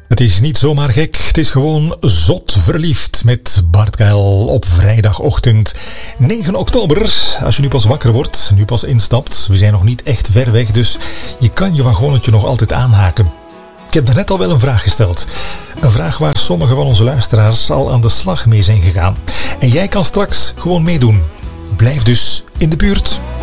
Het is niet zomaar gek, het is gewoon zot verliefd met Bart Kuil op vrijdagochtend 9 oktober. Als je nu pas wakker wordt, nu pas instapt, we zijn nog niet echt ver weg, dus je kan je wagonnetje nog altijd aanhaken. Ik heb daarnet al wel een vraag gesteld. Een vraag waar sommige van onze luisteraars al aan de slag mee zijn gegaan. En jij kan straks gewoon meedoen. Blijf dus in de buurt.